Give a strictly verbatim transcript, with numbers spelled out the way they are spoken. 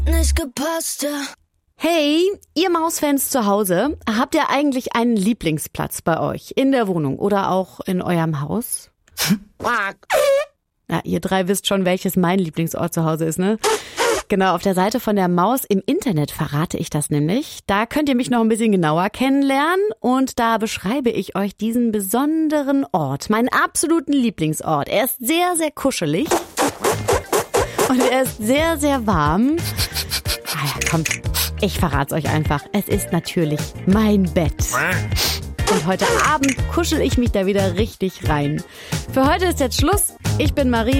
nicht gepasst, ja. Hey, ihr Mausfans zu Hause, habt ihr eigentlich einen Lieblingsplatz bei euch in der Wohnung oder auch in eurem Haus? Ja, ihr drei wisst schon, welches mein Lieblingsort zu Hause ist, ne? Genau, auf der Seite von der Maus im Internet verrate ich das nämlich. Da könnt ihr mich noch ein bisschen genauer kennenlernen und da beschreibe ich euch diesen besonderen Ort, meinen absoluten Lieblingsort. Er ist sehr, sehr kuschelig und er ist sehr, sehr warm. Ah ja, komm, ich verrate es euch einfach. Es ist natürlich mein Bett. Und heute Abend kuschel ich mich da wieder richtig rein. Für heute ist jetzt Schluss. Ich bin Marie.